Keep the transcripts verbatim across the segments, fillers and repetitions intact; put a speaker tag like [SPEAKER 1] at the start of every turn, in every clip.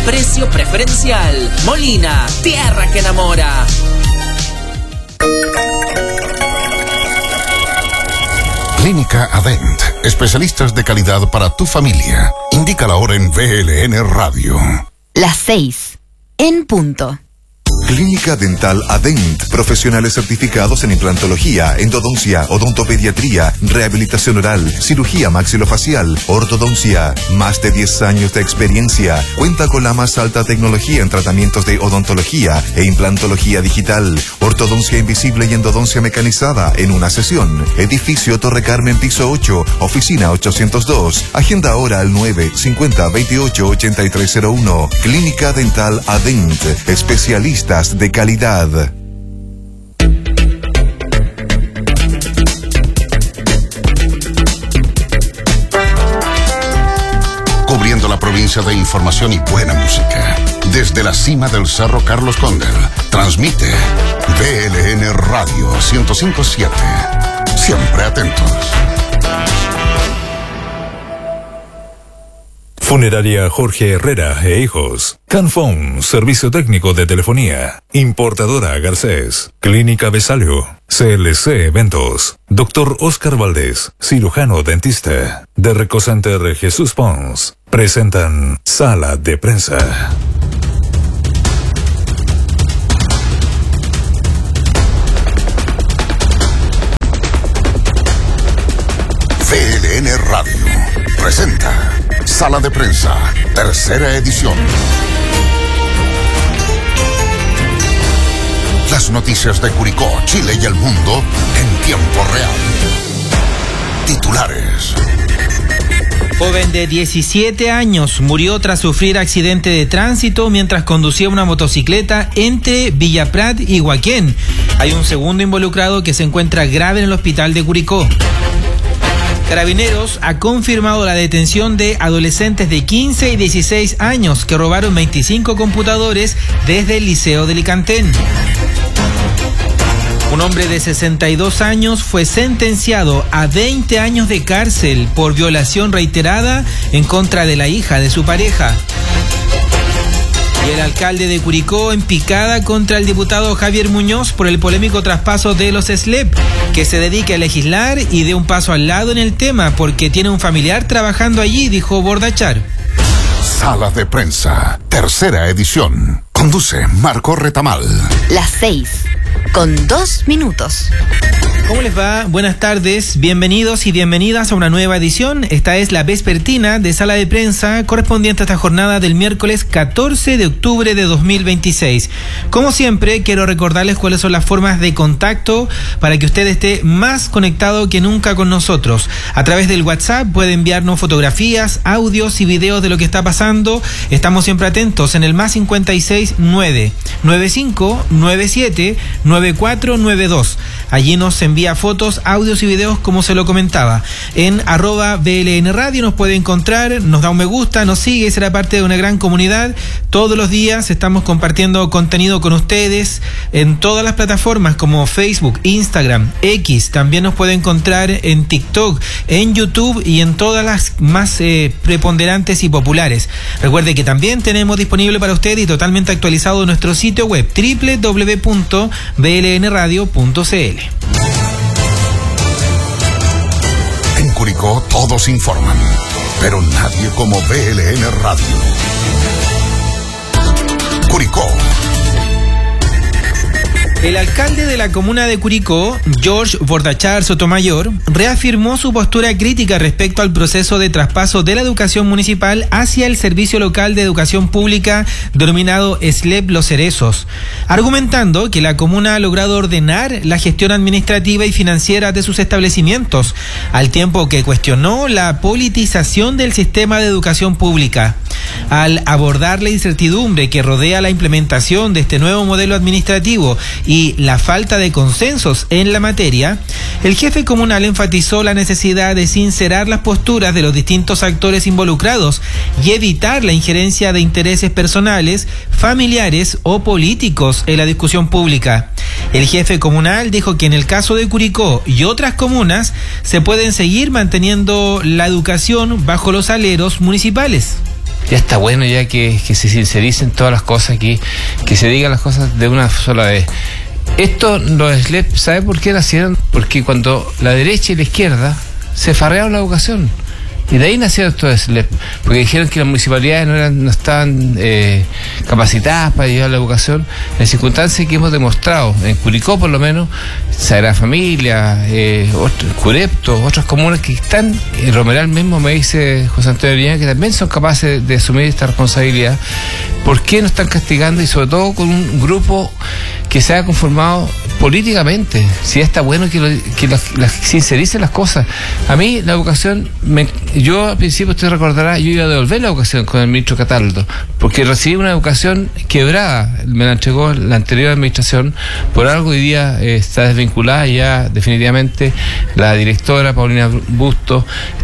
[SPEAKER 1] precio preferencial. Molina, tierra que enamora.
[SPEAKER 2] Clínica Adent, especialistas de calidad para tu familia. Indica la hora en V L N Radio.
[SPEAKER 3] Las seis, en punto.
[SPEAKER 4] Clínica Dental Adent, profesionales certificados en implantología, endodoncia, odontopediatría, rehabilitación oral, cirugía maxilofacial, ortodoncia. Más de diez años de experiencia. Cuenta con la más alta tecnología en tratamientos de odontología e implantología digital, ortodoncia invisible y endodoncia mecanizada en una sesión. Edificio Torre Carmen, piso ocho, oficina ochocientos dos. Agenda ahora al nueve cincuenta veintiocho ochenta y tres cero uno. Clínica Dental Adent, especialistas de calidad.
[SPEAKER 2] Cubriendo la provincia de información y buena música. Desde la cima del Cerro Carlos Cóndel, transmite V L N Radio ciento cinco punto siete. Siempre atentos.
[SPEAKER 5] Funeraria Jorge Herrera e Hijos. Canfón, servicio técnico de telefonía. Importadora Garcés. Clínica Besalio. C L C Eventos. Doctor Oscar Valdés, cirujano dentista. De Recocenter Jesús Pons. Presentan Sala de Prensa.
[SPEAKER 2] V L N Radio presenta Sala de Prensa, tercera edición. Las noticias de Curicó, Chile y el mundo en tiempo real. Titulares.
[SPEAKER 6] Joven de diecisiete años murió tras sufrir accidente de tránsito mientras conducía una motocicleta entre Villa Prat y Huaquén. Hay un segundo involucrado que se encuentra grave en el hospital de Curicó. Carabineros ha confirmado la detención de adolescentes de quince y dieciséis años que robaron veinticinco computadores desde el Liceo de Licantén. Un hombre de sesenta y dos años fue sentenciado a veinte años de cárcel por violación reiterada en contra de la hija de su pareja. Y el alcalde de Curicó en picada contra el diputado Javier Muñoz por el polémico traspaso de los S L E P, que se dedique a legislar y dé un paso al lado en el tema porque tiene un familiar trabajando allí, dijo Bordachar.
[SPEAKER 2] Sala de Prensa, tercera edición. Conduce Marco Retamal.
[SPEAKER 3] Las seis, con dos minutos.
[SPEAKER 6] ¿Cómo les va? Buenas tardes, bienvenidos y bienvenidas a una nueva edición. Esta es la vespertina de Sala de Prensa correspondiente a esta jornada del miércoles catorce de octubre de dos mil veintiséis. Como siempre, quiero recordarles cuáles son las formas de contacto para que usted esté más conectado que nunca con nosotros. A través del WhatsApp puede enviarnos fotografías, audios y videos de lo que está pasando. Estamos siempre atentos en el más cincuenta y seis nueve nueve cinco nueve siete nueve cuatro nueve dos. Allí nos envía fotos, audios y videos como se lo comentaba. En arroba V L N Radio nos puede encontrar, nos da un me gusta, nos sigue, será parte de una gran comunidad. Todos los días estamos compartiendo contenido con ustedes en todas las plataformas como Facebook, Instagram, X. También nos puede encontrar en TikTok, en YouTube y en todas las más eh, preponderantes y populares. Recuerde que también tenemos disponible para usted y totalmente actualizado nuestro sitio web doble u doble u doble u punto v l n radio punto c l.
[SPEAKER 2] En Curicó todos informan, pero nadie como V L N Radio. Curicó.
[SPEAKER 6] El alcalde de la comuna de Curicó, George Bordachar Sotomayor, reafirmó su postura crítica respecto al proceso de traspaso de la educación municipal hacia el Servicio Local de Educación Pública denominado S L E P Los Cerezos, argumentando que la comuna ha logrado ordenar la gestión administrativa y financiera de sus establecimientos, al tiempo que cuestionó la politización del sistema de educación pública. Al abordar la incertidumbre que rodea la implementación de este nuevo modelo administrativo y la falta de consensos en la materia, el jefe comunal enfatizó la necesidad de sincerar las posturas de los distintos actores involucrados y evitar la injerencia de intereses personales, familiares o políticos en la discusión pública. El jefe comunal dijo que en el caso de Curicó y otras comunas se pueden seguir manteniendo la educación bajo los aleros municipales.
[SPEAKER 7] ya está bueno ya que, que se sincericen todas las cosas aquí, que se digan las cosas de una sola vez. Esto los S L E P, ¿sabe por qué nacieron? Porque cuando la derecha y la izquierda se farrearon la educación. Y de ahí nacieron estos S L E P, porque dijeron que las municipalidades no, eran, no estaban eh, capacitadas para llevar la educación, en circunstancias que hemos demostrado, en Curicó por lo menos, Sagrada Familia, eh, otro, Curepto, otras comunas que están, en Romeral mismo me dice José Antonio Orellana, que también son capaces de asumir esta responsabilidad. ¿Por qué no están castigando? Y sobre todo con un grupo que se ha conformado políticamente. Si está bueno que, lo, que las, las sincericen las cosas. A mí la educación, me, yo al principio usted recordará, yo iba a devolver la educación con el ministro Cataldo, porque recibí una educación quebrada, me la entregó la anterior administración, por algo hoy día eh, está desvinculada ya definitivamente la directora Paulina Bustos.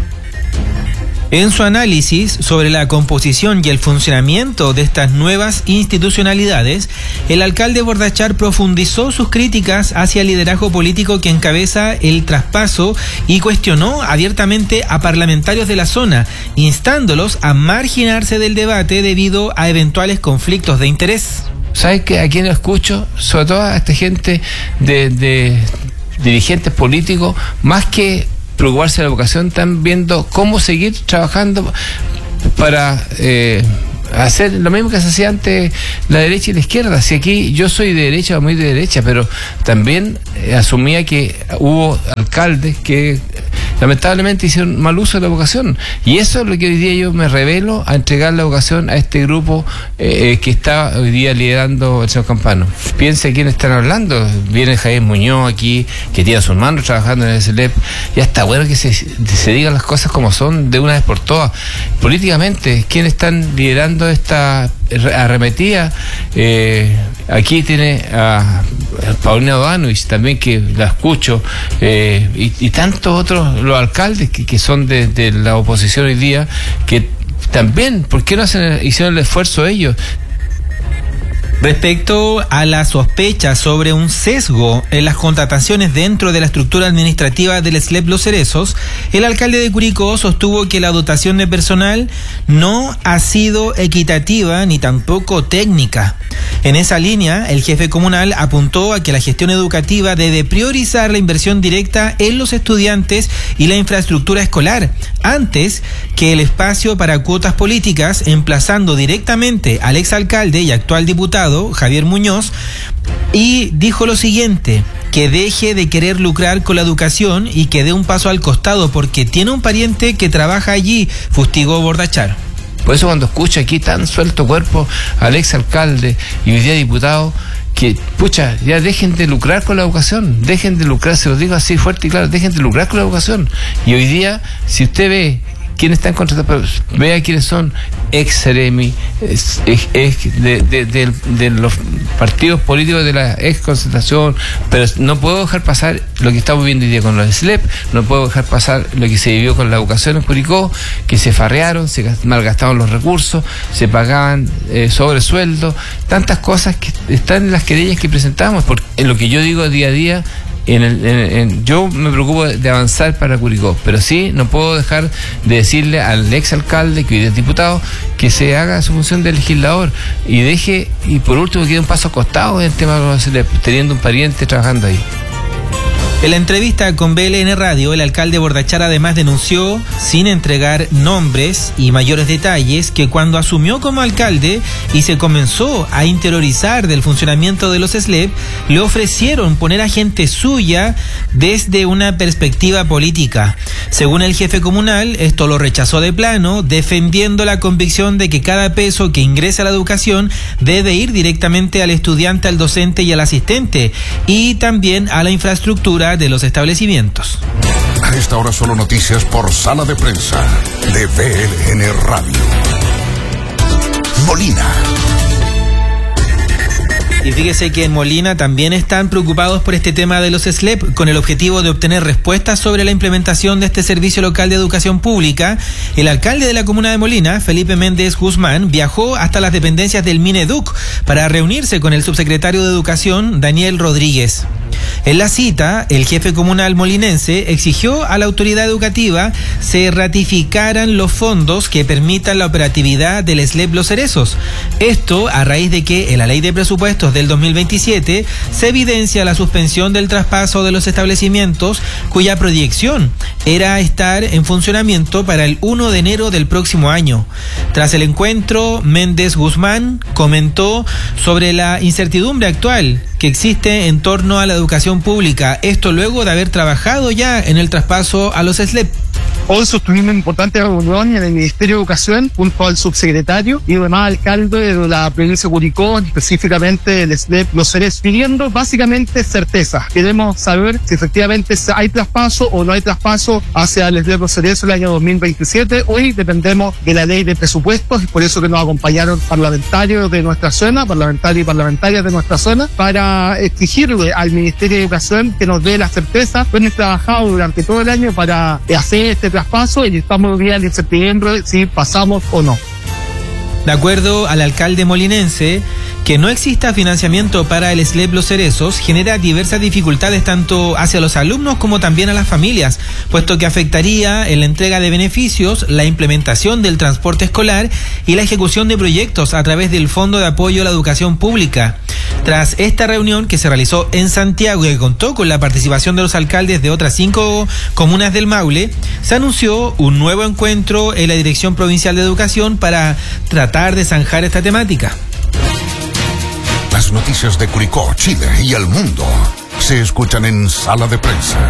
[SPEAKER 6] En su análisis sobre la composición y el funcionamiento de estas nuevas institucionalidades, el alcalde Bordachar profundizó sus críticas hacia el liderazgo político que encabeza el traspaso y cuestionó abiertamente a parlamentarios de la zona, instándolos a marginarse del debate debido a eventuales conflictos de interés.
[SPEAKER 7] ¿Sabes que a quién lo escucho? Sobre todo a esta gente de, de dirigentes políticos, más que preocuparse de la educación, están viendo cómo seguir trabajando para eh, hacer lo mismo que se hacía antes la derecha y la izquierda. Si aquí yo soy de derecha o muy de derecha, pero también eh, asumía que hubo alcaldes que lamentablemente hicieron mal uso de la educación, y eso es lo que hoy día yo me revelo a entregar la educación a este grupo eh, que está hoy día liderando el señor Campano. Piense quién están hablando. Viene Javier Muñoz aquí, que tiene a sus manos trabajando en el S L E P. Ya está bueno que se, se digan las cosas como son de una vez por todas. Políticamente, ¿quiénes están liderando esta arremetida? Eh, aquí tiene a, a Paulina Doanovich también, que la escucho, eh, y, y tantos otros, los alcaldes que, que son de, de la oposición hoy día, que también, ¿por qué no hacen, hicieron el esfuerzo ellos?
[SPEAKER 6] Respecto a la sospecha sobre un sesgo en las contrataciones dentro de la estructura administrativa del S L E P Los Cerezos, el alcalde de Curicó sostuvo que la dotación de personal no ha sido equitativa ni tampoco técnica. En esa línea, el jefe comunal apuntó a que la gestión educativa debe priorizar la inversión directa en los estudiantes y la infraestructura escolar, antes que el espacio para cuotas políticas, emplazando directamente al exalcalde y actual diputado Javier Muñoz, y dijo lo siguiente: que deje de querer lucrar con la educación y que dé un paso al costado porque tiene un pariente que trabaja allí, fustigó Bordachar.
[SPEAKER 7] Por eso cuando escucha aquí tan suelto cuerpo al exalcalde y hoy día diputado, que, pucha, ya dejen de lucrar con la educación, dejen de lucrar, se lo digo así fuerte y claro, dejen de lucrar con la educación. Y hoy día, si usted ve quiénes están contratados, vea quiénes son ex Ceremi, ex, ex, ex de, de, de, de los partidos políticos de la ex concentración, pero no puedo dejar pasar lo que estamos viendo hoy día con los S L E P, no puedo dejar pasar lo que se vivió con la educación en Curicó, que se farrearon, se malgastaron los recursos, se pagaban eh, sobresueldos, tantas cosas que están en las querellas que presentamos, porque en lo que yo digo día a día, En el, en, en, yo me preocupo de avanzar para Curicó, pero sí no puedo dejar de decirle al exalcalde, que hoy es diputado, que se haga su función de legislador y deje, y por último, que dé un paso acostado en el tema de los S L E P, teniendo un pariente trabajando ahí.
[SPEAKER 6] En la entrevista con B L N Radio, el alcalde Bordachar además denunció, sin entregar nombres y mayores detalles, que cuando asumió como alcalde y se comenzó a interiorizar del funcionamiento de los S L E P, le ofrecieron poner a gente suya desde una perspectiva política. Según el jefe comunal, esto lo rechazó de plano, defendiendo la convicción de que cada peso que ingresa a la educación debe ir directamente al estudiante, al docente y al asistente, y también a la infraestructura de los establecimientos.
[SPEAKER 2] A esta hora solo noticias por Sala de Prensa de B L N Radio. Molina.
[SPEAKER 6] Y fíjese que en Molina también están preocupados por este tema de los S L E P, con el objetivo de obtener respuestas sobre la implementación de este servicio local de educación pública. El alcalde de la comuna de Molina, Felipe Méndez Guzmán, viajó hasta las dependencias del Mineduc para reunirse con el subsecretario de Educación, Daniel Rodríguez. En la cita, el jefe comunal molinense exigió a la autoridad educativa se ratificaran los fondos que permitan la operatividad del S L E P Los Cerezos. Esto a raíz de que en la ley de presupuestos del dos mil veintisiete se evidencia la suspensión del traspaso de los establecimientos cuya proyección era estar en funcionamiento para el primero de enero del próximo año. Tras el encuentro, Méndez Guzmán comentó sobre la incertidumbre actual que existe en torno a la educación pública, esto luego de haber trabajado ya en el traspaso a los S L E P.
[SPEAKER 8] Hoy sostuvimos una importante reunión en el Ministerio de Educación junto al subsecretario y demás alcalde de la provincia de Curicó, específicamente el S L E P Los Cerezos, pidiendo básicamente certeza. Queremos saber si efectivamente hay traspaso o no hay traspaso hacia el S L E P Los Cerezos el año dos mil veintisiete. Hoy dependemos de la ley de presupuestos y por eso que nos acompañaron parlamentarios de nuestra zona, parlamentarios y parlamentarias de nuestra zona, para exigirle al Ministerio de Educación que nos dé la certeza. Pues hemos trabajado durante todo el año para hacer este traspaso y estamos bien en septiembre si pasamos o no.
[SPEAKER 6] De acuerdo al alcalde molinense, que no exista financiamiento para el S L E P Los Cerezos genera diversas dificultades tanto hacia los alumnos como también a las familias, puesto que afectaría en la entrega de beneficios, la implementación del transporte escolar y la ejecución de proyectos a través del Fondo de Apoyo a la Educación Pública. Tras esta reunión que se realizó en Santiago y que contó con la participación de los alcaldes de otras cinco comunas del Maule, se anunció un nuevo encuentro en la Dirección Provincial de Educación para tratar de zanjar esta temática.
[SPEAKER 2] Las noticias de Curicó, Chile y el mundo se escuchan en Sala de Prensa.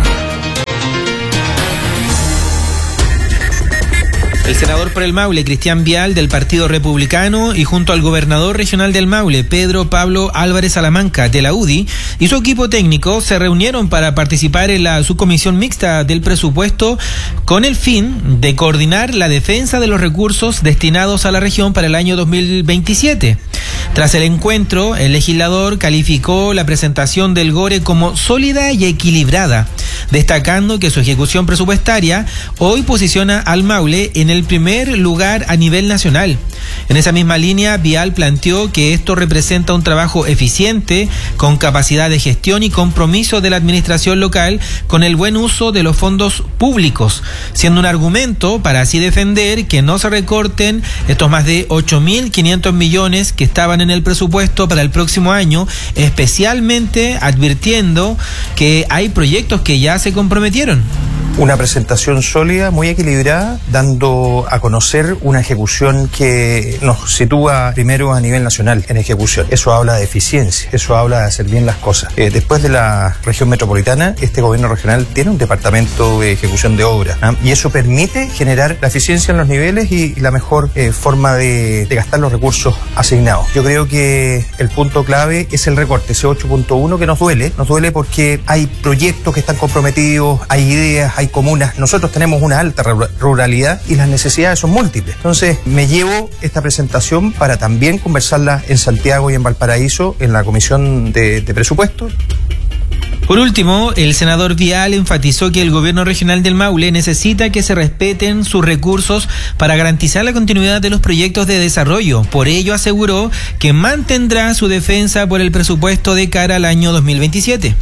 [SPEAKER 6] El senador por el Maule, Cristian Vial, del Partido Republicano, y junto al gobernador regional del Maule, Pedro Pablo Álvarez Salamanca, de la U D I, y su equipo técnico se reunieron para participar en la subcomisión mixta del presupuesto con el fin de coordinar la defensa de los recursos destinados a la región para el año dos mil veintisiete. Tras el encuentro, el legislador calificó la presentación del GORE como sólida y equilibrada, destacando que su ejecución presupuestaria hoy posiciona al Maule en el primer lugar a nivel nacional. En esa misma línea, Vial planteó que esto representa un trabajo eficiente, con capacidad de gestión y compromiso de la administración local con el buen uso de los fondos públicos, siendo un argumento para así defender que no se recorten estos más de ocho mil quinientos millones que estaban en el presupuesto para el próximo año, especialmente advirtiendo que hay proyectos que ya se comprometieron.
[SPEAKER 9] Una presentación sólida, muy equilibrada, dando a conocer una ejecución que nos sitúa primero a nivel nacional en ejecución. Eso habla de eficiencia, eso habla de hacer bien las cosas. Eh, después de la región metropolitana, este gobierno regional tiene un departamento de ejecución de obra, ¿eh? Y eso permite generar la eficiencia en los niveles y la mejor eh, forma de, de gastar los recursos asignados. Yo creo que el punto clave es el recorte, ese ocho punto uno que nos duele, nos duele porque hay proyectos que están comprometidos, hay ideas, hay comunas. Nosotros tenemos una alta ruralidad y las necesidades son múltiples. Entonces me llevo esta presentación para también conversarla en Santiago y en Valparaíso en la Comisión de, de Presupuestos.
[SPEAKER 6] Por último, el senador Vial enfatizó que el gobierno regional del Maule necesita que se respeten sus recursos para garantizar la continuidad de los proyectos de desarrollo. Por ello aseguró que mantendrá su defensa por el presupuesto de cara al año dos mil veintisiete.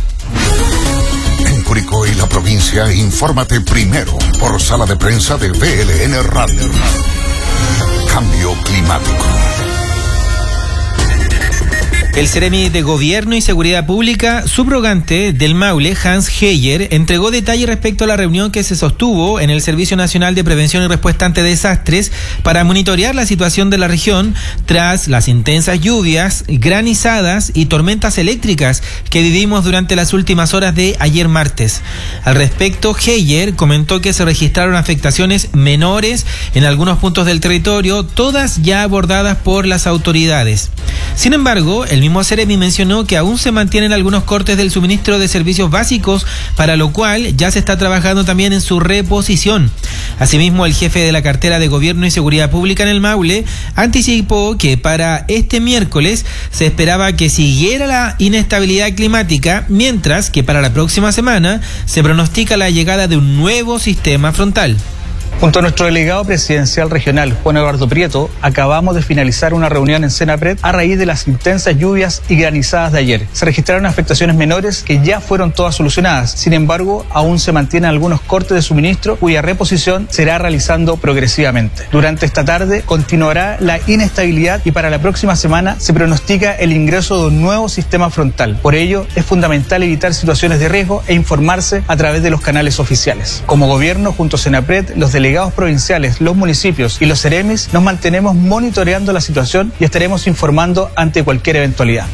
[SPEAKER 2] En Curicó y la provincia, infórmate primero por Sala de Prensa de V L N Radio. Cambio climático.
[SPEAKER 6] El Seremi de Gobierno y Seguridad Pública subrogante del Maule, Hans Heyer, entregó detalles respecto a la reunión que se sostuvo en el Servicio Nacional de Prevención y Respuesta ante Desastres para monitorear la situación de la región tras las intensas lluvias, granizadas y tormentas eléctricas que vivimos durante las últimas horas de ayer martes. Al respecto, Heyer comentó que se registraron afectaciones menores en algunos puntos del territorio, todas ya abordadas por las autoridades. Sin embargo, el mismo Seremi mencionó que aún se mantienen algunos cortes del suministro de servicios básicos, para lo cual ya se está trabajando también en su reposición. Asimismo, el jefe de la cartera de Gobierno y Seguridad Pública en el Maule anticipó que para este miércoles se esperaba que siguiera la inestabilidad climática, mientras que para la próxima semana se pronostica la llegada de un nuevo sistema frontal.
[SPEAKER 10] Junto a nuestro delegado presidencial regional, Juan Eduardo Prieto, acabamos de finalizar una reunión en Senapred a raíz de las intensas lluvias y granizadas de ayer. Se registraron afectaciones menores que ya fueron todas solucionadas. Sin embargo, aún se mantienen algunos cortes de suministro cuya reposición será realizando progresivamente. Durante esta tarde continuará la inestabilidad y para la próxima semana se pronostica el ingreso de un nuevo sistema frontal. Por ello, es fundamental evitar situaciones de riesgo e informarse a través de los canales oficiales. Como gobierno, junto a Senapred, los delegados provinciales, los municipios y los Ceremis nos mantenemos monitoreando la situación y estaremos informando ante cualquier eventualidad.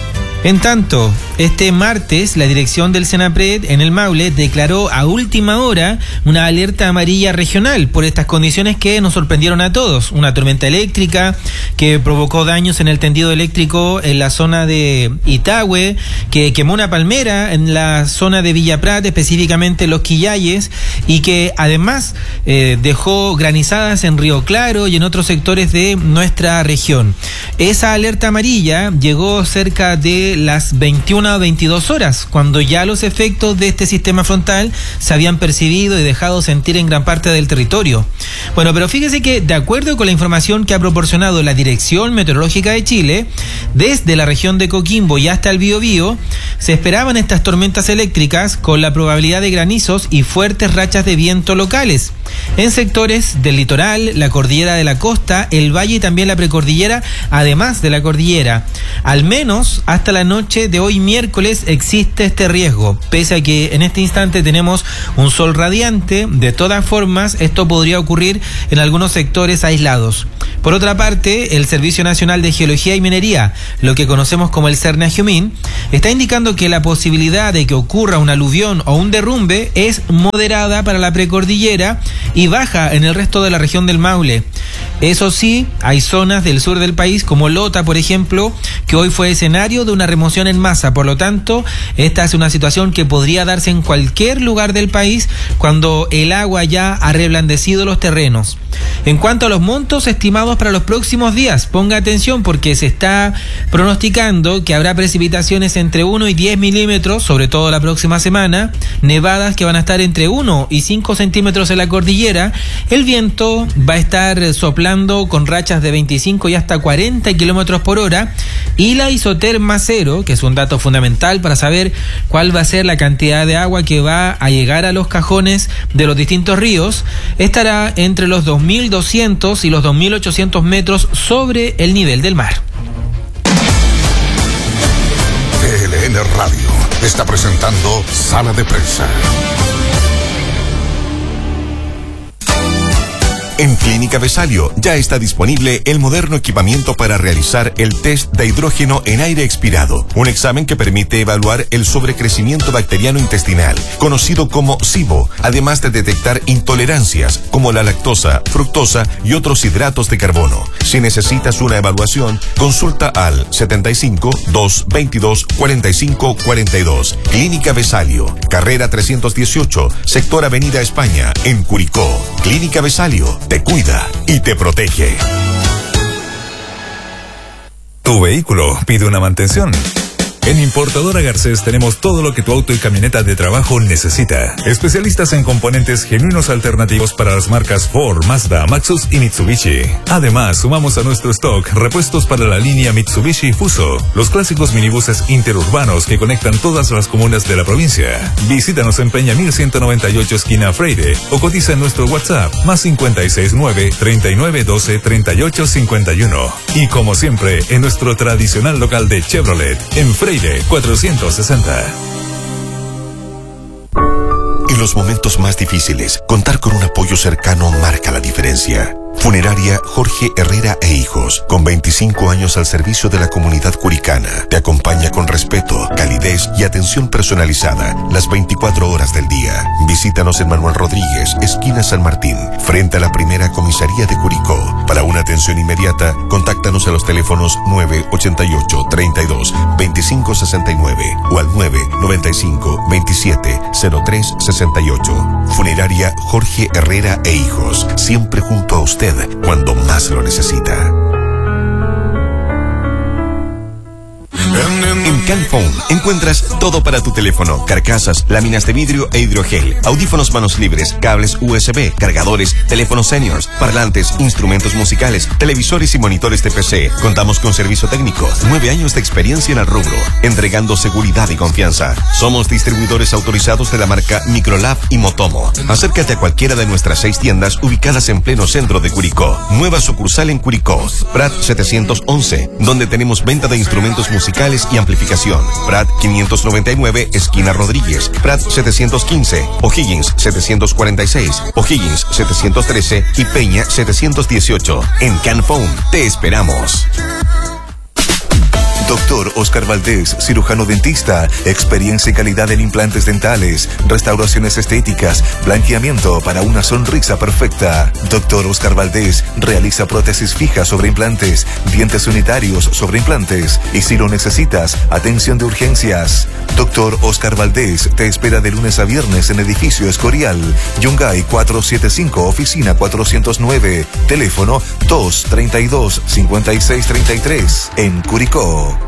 [SPEAKER 6] En tanto, este martes la dirección del Senapred en el Maule declaró a última hora una alerta amarilla regional por estas condiciones que nos sorprendieron a todos. Una tormenta eléctrica que provocó daños en el tendido eléctrico en la zona de Itahue, que quemó una palmera en la zona de Villa Prat, específicamente Los Quillayes, y que además eh, dejó granizadas en Río Claro y en otros sectores de nuestra región. Esa alerta amarilla llegó cerca de las veintiuna o veintidós horas, cuando ya los efectos de este sistema frontal se habían percibido y dejado sentir en gran parte del territorio. Bueno, pero fíjese que de acuerdo con la información que ha proporcionado la Dirección Meteorológica de Chile, desde la región de Coquimbo y hasta el Biobío, se esperaban estas tormentas eléctricas con la probabilidad de granizos y fuertes rachas de viento locales en sectores del litoral, la cordillera de la costa, el valle y también la precordillera, además de la cordillera. Al menos hasta la noche de hoy miércoles existe este riesgo, pese a que en este instante tenemos un sol radiante. De todas formas, esto podría ocurrir en algunos sectores aislados. Por otra parte, el Servicio Nacional de Geología y Minería, lo que conocemos como el CERNAGEOMIN, está indicando que la posibilidad de que ocurra un aluvión o un derrumbe es moderada para la precordillera y baja en el resto de la región del Maule. Eso sí, hay zonas del sur del país, como Lota, por ejemplo, que hoy fue escenario de una remoción en masa. Por lo tanto, esta es una situación que podría darse en cualquier lugar del país cuando el agua ya ha reblandecido los terrenos. En cuanto a los montos estimados para los próximos días, ponga atención porque se está pronosticando que habrá precipitaciones entre uno y diez milímetros, sobre todo la próxima semana, nevadas que van a estar entre uno y cinco centímetros en la cordillera. El viento va a estar soplando con rachas de veinticinco y hasta cuarenta kilómetros por hora, y la isoterma cero, que es un dato fundamental para saber cuál va a ser la cantidad de agua que va a llegar a los cajones de los distintos ríos, estará entre los dos mil doscientos y los dos mil ochocientos metros sobre el nivel del mar.
[SPEAKER 2] T L N Radio está presentando Sala de Prensa.
[SPEAKER 11] En Clínica Vesalio ya está disponible el moderno equipamiento para realizar el test de hidrógeno en aire expirado, un examen que permite evaluar el sobrecrecimiento bacteriano intestinal, conocido como SIBO, además de detectar intolerancias como la lactosa, fructosa y otros hidratos de carbono. Si necesitas una evaluación, consulta al setenta y cinco, doscientos veintidós, cuarenta y cinco cuarenta y dos. Clínica Vesalio, carrera trescientos dieciocho, sector Avenida España, en Curicó. Clínica Vesalio te cuida y te protege.
[SPEAKER 5] Tu vehículo pide una mantención. En Importadora Garcés tenemos todo lo que tu auto y camioneta de trabajo necesita. Especialistas en componentes genuinos alternativos para las marcas Ford, Mazda, Maxus y Mitsubishi. Además, sumamos a nuestro stock repuestos para la línea Mitsubishi Fuso, los clásicos minibuses interurbanos que conectan todas las comunas de la provincia. Visítanos en Peña mil ciento noventa y ocho esquina Freire o cotiza en nuestro WhatsApp más cincuenta y seis nueve, treinta y nueve doce, treinta y ocho cincuenta y uno. Y como siempre, en nuestro tradicional local de Chevrolet, en Freire cuatrocientos sesenta.
[SPEAKER 11] En los momentos más difíciles, contar con un apoyo cercano marca la diferencia. Funeraria Jorge Herrera e Hijos, con veinticinco años al servicio de la comunidad curicana, te acompaña con respeto, calidez y atención personalizada las veinticuatro horas del día. Visítanos en Manuel Rodríguez, esquina San Martín, frente a la primera comisaría de Curicó. Para una atención inmediata, contáctanos a los teléfonos nueve ochenta y ocho, treinta y dos, veinticinco sesenta y nueve o al nueve noventa y cinco, veintisiete, cero tres sesenta y ocho. Funeraria Jorge Herrera e Hijos, siempre junto a usted cuando más lo necesita. En Canphone encuentras todo para tu teléfono: carcasas, láminas de vidrio e hidrogel, audífonos manos libres, cables U S B, cargadores, teléfonos seniors, parlantes, instrumentos musicales, televisores y monitores de P C. Contamos con servicio técnico, nueve años de experiencia en el rubro, entregando seguridad y confianza. Somos distribuidores autorizados de la marca Microlab y Motomo. Acércate a cualquiera de nuestras seis tiendas ubicadas en pleno centro de Curicó. Nueva sucursal en Curicó, Prat setecientos once, donde tenemos venta de instrumentos musicales y amplificación. Prat quinientos noventa y nueve, esquina Rodríguez. Prat setecientos quince, O'Higgins setecientos cuarenta y seis, O'Higgins setecientos trece y Peña setecientos dieciocho. En Canphone te esperamos.
[SPEAKER 4] Doctor Oscar Valdés, cirujano dentista, experiencia y calidad en implantes dentales, restauraciones estéticas, blanqueamiento para una sonrisa perfecta. Doctor Oscar Valdés realiza prótesis fijas sobre implantes, dientes unitarios sobre implantes y, si lo necesitas, atención de urgencias. Doctor Oscar Valdés te espera de lunes a viernes en Edificio Escorial, Yungay cuatrocientos setenta y cinco, oficina cuatrocientos nueve, teléfono dos treinta y dos, cincuenta y seis treinta y tres, en Curicó.